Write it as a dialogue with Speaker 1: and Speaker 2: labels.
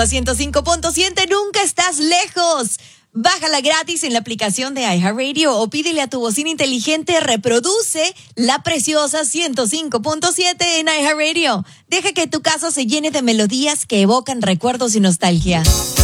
Speaker 1: 105.7, nunca estás lejos. Bájala gratis en la aplicación de iHeartRadio o pídele a tu bocina inteligente, reproduce la preciosa 105.7 en iHeartRadio. Deja que tu casa se llene de melodías que evocan recuerdos y nostalgia.